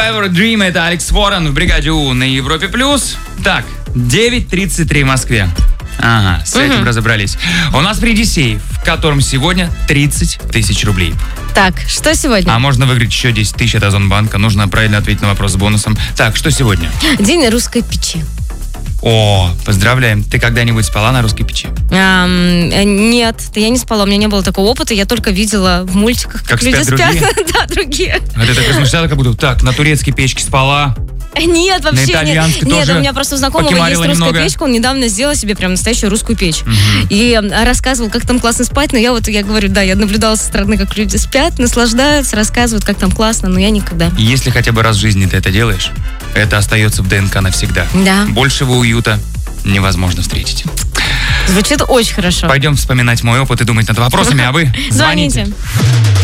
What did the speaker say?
Forever Dream, это Алекс Ворон в бригаде У на Европе плюс. Так, 9:33 в Москве. Ага, с этим разобрались. У нас впереди сейф, в котором сегодня 30 тысяч рублей. Так, что сегодня? А можно выиграть еще 10 тысяч от Озонбанка. Нужно правильно ответить на вопрос с бонусом. Так, что сегодня? День русской печи. О, поздравляем. Ты когда-нибудь спала на русской печи? Нет, я не спала, у меня не было такого опыта. Я только видела в мультиках, как люди спят. Да, другие. А ты так размышляла, как будто так, на турецкой печке спала. Нет, вообще на итальянской нет. тоже Нет, у меня просто у знакомого есть русская печка, он недавно сделал себе прям настоящую русскую печь. И рассказывал, как там классно спать, но я говорю, да, я наблюдала со стороны, как люди спят, наслаждаются, рассказывают, как там классно, но я никогда. Если хотя бы раз в жизни ты это делаешь, это остается в ДНК навсегда. Да. Большего уюта невозможно встретить. Звучит очень хорошо. Пойдем вспоминать мой опыт и думать над вопросами, а вы звоните.